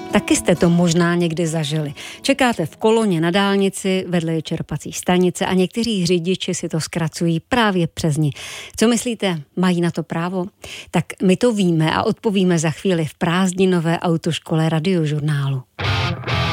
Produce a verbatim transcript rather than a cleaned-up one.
Taky jste to možná někdy zažili. Čekáte v koloně na dálnici, vedle je čerpací stanice a někteří řidiči si to zkracují právě přes ní. Co myslíte, mají na to právo? Tak my to víme a odpovíme za chvíli v prázdninové autoškole Radiožurnálu.